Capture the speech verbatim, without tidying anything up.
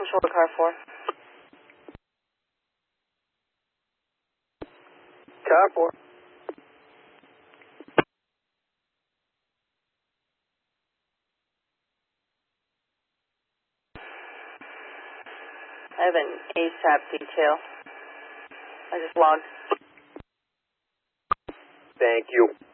shoulder car four. Car four. I have an ASAP detail. I just logged. Thank you.